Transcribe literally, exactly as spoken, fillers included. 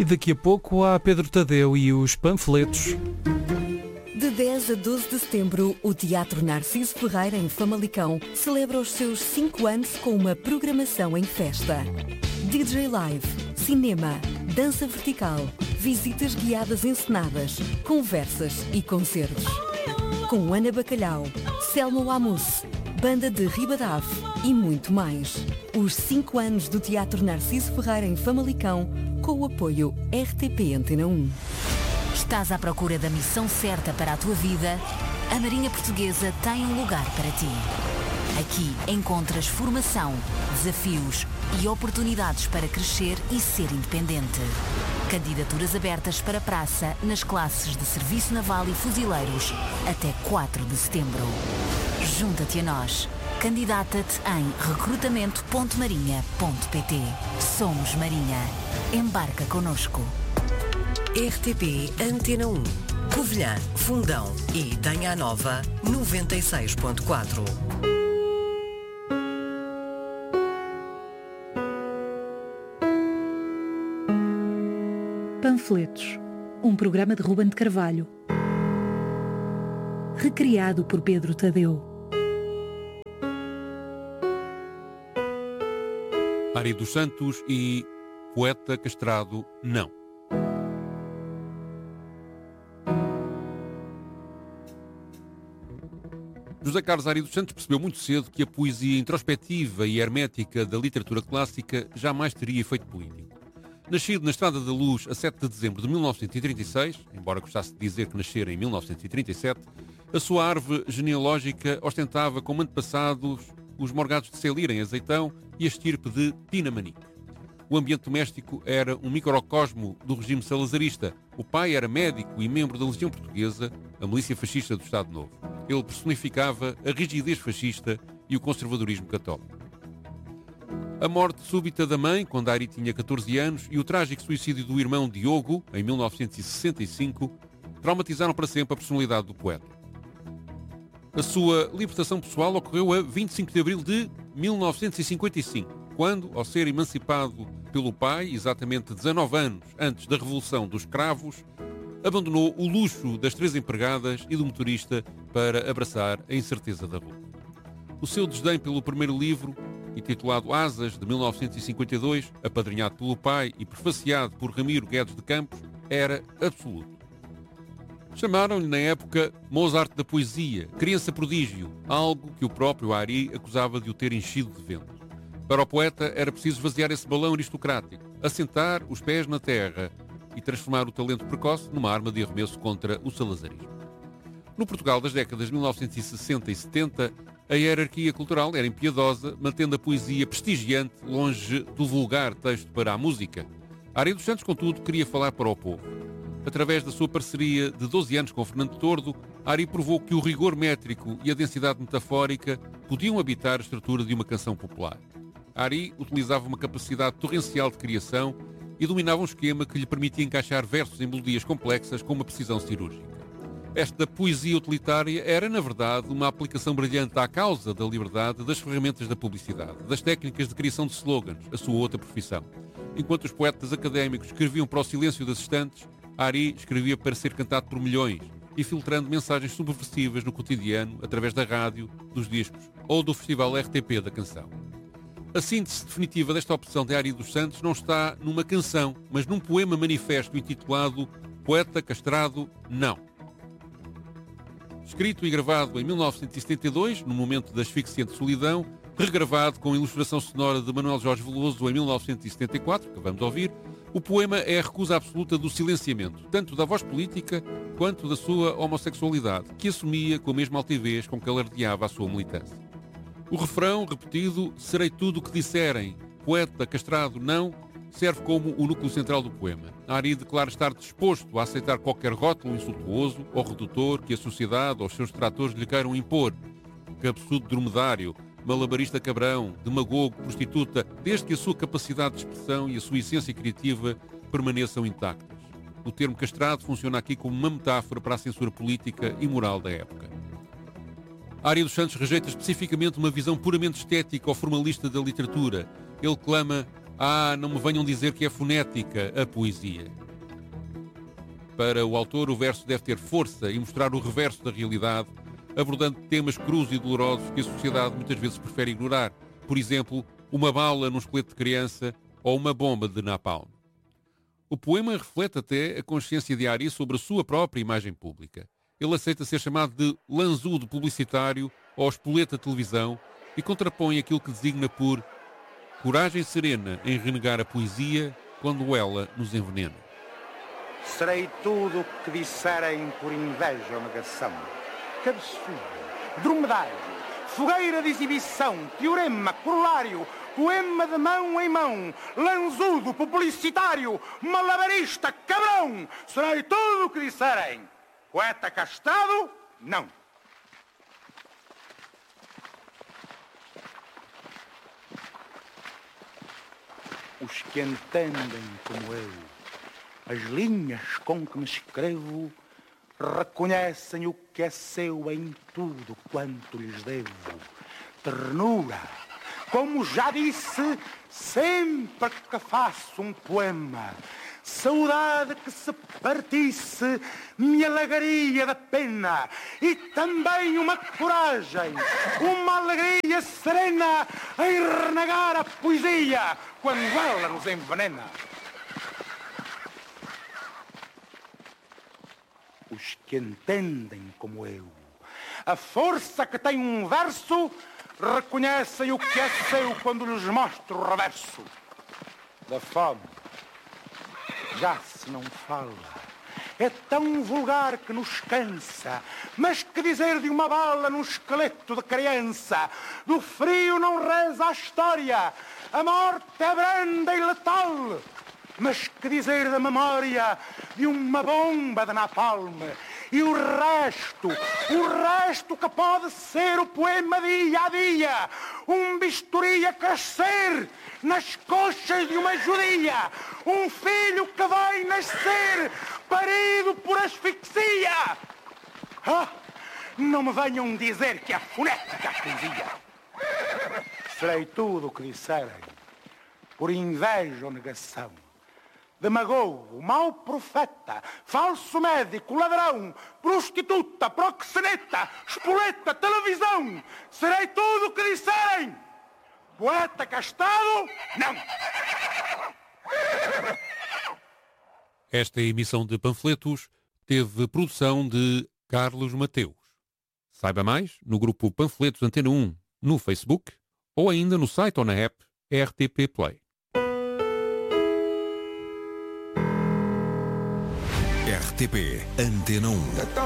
daqui a pouco há Pedro Tadeu e os panfletos. De dez a doze de setembro, o Teatro Narciso Ferreira, em Famalicão, celebra os seus cinco anos com uma programação em festa. D J Live, cinema, dança vertical, visitas guiadas encenadas, conversas e concertos. Com Ana Bacalhau, Selma Lamus, Banda de Ribadave e muito mais. Os cinco anos do Teatro Narciso Ferreira em Famalicão, com o apoio R T P Antena um. Estás à procura da missão certa para a tua vida? A Marinha Portuguesa tem um lugar para ti. Aqui encontras formação, desafios e oportunidades para crescer e ser independente. Candidaturas abertas para praça nas classes de Serviço Naval e Fuzileiros até quatro de setembro. Junta-te a nós. Candidata-te em recrutamento ponto marinha ponto pt. Somos Marinha. Embarca connosco. R T P Antena um. Covilhã, Fundão e Itanha Nova noventa e seis ponto quatro. Panfletos, um programa de Ruben de Carvalho, recriado por Pedro Tadeu. Ari dos Santos e Poeta Castrado, não. José Carlos Ari dos Santos percebeu muito cedo que a poesia introspectiva e hermética da literatura clássica jamais teria efeito político. Nascido na Estrada da Luz a sete de dezembro de mil novecentos e trinta e seis, embora gostasse de dizer que nascera em mil novecentos e trinta e sete, a sua árvore genealógica ostentava como antepassados os morgados de Celir em Azeitão e a estirpe de Pinamanique. O ambiente doméstico era um microcosmo do regime salazarista. O pai era médico e membro da Legião Portuguesa, a milícia fascista do Estado Novo. Ele personificava a rigidez fascista e o conservadorismo católico. A morte súbita da mãe, quando Ari tinha catorze anos, e o trágico suicídio do irmão Diogo, em mil novecentos e sessenta e cinco, traumatizaram para sempre a personalidade do poeta. A sua libertação pessoal ocorreu a vinte e cinco de abril de mil novecentos e cinquenta e cinco, quando, ao ser emancipado pelo pai, exatamente dezanove anos antes da Revolução dos Cravos, abandonou o luxo das três empregadas e do motorista para abraçar a incerteza da rua. O seu desdém pelo primeiro livro, intitulado Asas, de mil novecentos e cinquenta e dois, apadrinhado pelo pai e prefaciado por Ramiro Guedes de Campos, era absoluto. Chamaram-lhe na época Mozart da poesia, criança prodígio, algo que o próprio Ari acusava de o ter enchido de vento. Para o poeta era preciso esvaziar esse balão aristocrático, assentar os pés na terra e transformar o talento precoce numa arma de arremesso contra o salazarismo. No Portugal das décadas de mil novecentos e sessenta e setenta, a hierarquia cultural era impiedosa, mantendo a poesia prestigiante longe do vulgar texto para a música. Ari dos Santos, contudo, queria falar para o povo. Através da sua parceria de doze anos com Fernando Tordo, Ari provou que o rigor métrico e a densidade metafórica podiam habitar a estrutura de uma canção popular. Ari utilizava uma capacidade torrencial de criação e dominava um esquema que lhe permitia encaixar versos em melodias complexas com uma precisão cirúrgica. Esta poesia utilitária era, na verdade, uma aplicação brilhante à causa da liberdade das ferramentas da publicidade, das técnicas de criação de slogans, a sua outra profissão. Enquanto os poetas académicos escreviam para o silêncio das estantes, Ari escrevia para ser cantado por milhões e filtrando mensagens subversivas no cotidiano através da rádio, dos discos ou do Festival R T P da Canção. A síntese definitiva desta opção de Ari dos Santos não está numa canção, mas num poema manifesto intitulado Poeta Castrado, não. Escrito e gravado em mil novecentos e setenta e dois, no momento da asfixiante solidão, regravado com a ilustração sonora de Manuel Jorge Veloso em mil novecentos e setenta e quatro, que vamos ouvir, o poema é a recusa absoluta do silenciamento, tanto da voz política quanto da sua homossexualidade, que assumia com a mesma altivez com que alardeava a sua militância. O refrão, repetido, serei tudo o que disserem, poeta castrado não, serve como o núcleo central do poema. Ari declara estar disposto a aceitar qualquer rótulo insultuoso ou redutor que a sociedade ou os seus detratores lhe queiram impor. Cabeçudo dromedário, malabarista cabrão, demagogo, prostituta, desde que a sua capacidade de expressão e a sua essência criativa permaneçam intactas. O termo castrado funciona aqui como uma metáfora para a censura política e moral da época. Ari dos Santos rejeita especificamente uma visão puramente estética ou formalista da literatura. Ele clama Ah, não me venham dizer que é fonética a poesia. Para o autor, o verso deve ter força e mostrar o reverso da realidade, abordando temas crus e dolorosos que a sociedade muitas vezes prefere ignorar. Por exemplo, uma bala num esqueleto de criança ou uma bomba de napalm. O poema reflete até a consciência de Ari sobre a sua própria imagem pública. Ele aceita ser chamado de lanzudo publicitário ou espoleta de televisão e contrapõe aquilo que designa por coragem serena em renegar a poesia quando ela nos envenena. Serei tudo o que disserem por inveja ou negação. Cabeçudo, dromedário, fogueira de exibição, teorema, corolário, poema de mão em mão, lanzudo, publicitário, malabarista, cabrão. Serei tudo o que disserem. Poeta castrado, não. Os que entendem como eu as linhas com que me escrevo reconhecem o que é seu em tudo quanto lhes devo. Ternura, como já disse, sempre que faço um poema. Saudade que se partisse me alagaria da pena. E também uma coragem, uma alegria serena em renegar a poesia quando ela nos envenena. Os que entendem como eu a força que tem um verso reconhecem o que é seu quando lhes mostro o reverso. Da fome já se não fala, é tão vulgar que nos cansa. Mas que dizer de uma bala num esqueleto de criança? Do frio não reza a história, a morte é branda e letal. Mas que dizer da memória de uma bomba de napalm? E o resto, o resto que pode ser o poema dia a dia, um bisturi a crescer nas coxas de uma judia, um filho que vai nascer parido por asfixia. Ah, não me venham dizer que é fonética a poesia. Serei tudo o que disserem, por inveja ou negação. Demagogo, mau profeta, falso médico, ladrão, prostituta, proxeneta, espoleta, televisão. Serei tudo o que disserem. Poeta castrado, não. Esta emissão de panfletos teve produção de Carlos Mateus. Saiba mais no grupo Panfletos Antena um no Facebook ou ainda no site ou na app R T P Play. R T P Antena um.